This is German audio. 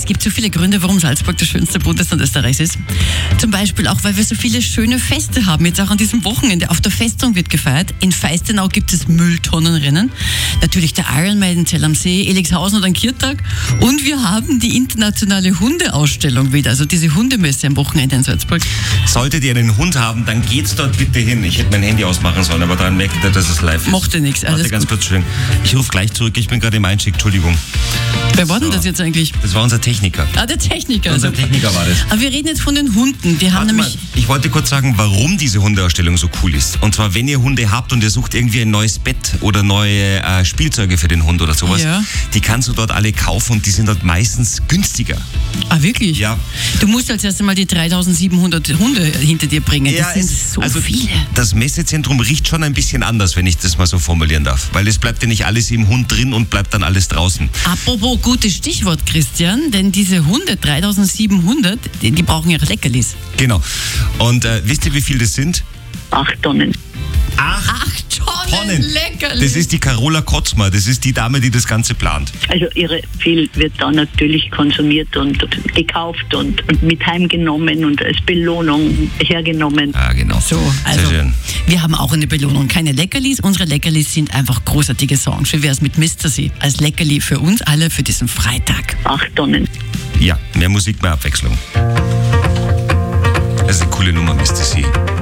Es gibt so viele Gründe, warum Salzburg das schönste Bundesland Österreichs ist. Zum Beispiel auch, weil wir so viele schöne Feste haben. Jetzt auch an diesem Wochenende. Auf der Festung wird gefeiert. In Feistenau gibt es Mülltonnenrennen. Natürlich der Ironman in Zell am See, Elixhausen oder ein Kirtag. Und wir haben die internationale Hundeausstellung wieder. Also diese Hundemesse am Wochenende in Salzburg. Solltet ihr einen Hund haben, dann geht's dort bitte hin. Ich hätte mein Handy ausmachen sollen, aber daran merkt ihr, dass es live ist. Mochte nichts. Warte ganz kurz, Entschuldigung. Ich rufe gleich zurück, ich bin gerade im Einschick, Entschuldigung. Wer war denn das jetzt eigentlich? Das war unser Techniker. Ah, der Techniker. Unser Techniker war das. Aber wir reden jetzt von den Hunden. Die haben nämlich... Ich wollte kurz sagen, warum diese Hundeausstellung so cool ist. Und zwar, wenn ihr Hunde habt und ihr sucht irgendwie ein neues Bett oder neue Spielzeuge für den Hund oder sowas, Ja. die kannst du dort alle kaufen und die sind dort meistens günstiger. Ah, wirklich? Ja. Du musst als erstes mal die 3700 Hunde hinter dir bringen. Das sind so viele. Das Messezentrum riecht schon ein bisschen anders, wenn ich das mal so formulieren darf. Weil es bleibt ja nicht alles im Hund drin und bleibt dann alles draußen. Apropos gutes Stichwort, Christian, denn diese Hunde, 3700, die brauchen ihre Leckerlis. Genau. Und wisst ihr, wie viel das sind? 8 Tonnen. 8 Tonnen Leckerlis. Das ist die Carola Kotzmer, das ist die Dame, die das Ganze plant. Also ihre viel wird da natürlich konsumiert und gekauft und mit heimgenommen und als Belohnung hergenommen. Ah, genau. So, also Sehr schön. wir haben auch eine Belohnung, keine Leckerlis. Unsere Leckerlis sind einfach großartige Songs. Wie wäre es mit Mr. C als Leckerli für uns alle für diesen Freitag? 8 Tonnen. Ja, mehr Musik, mehr Abwechslung. Das ist eine coole Nummer, Mr. C.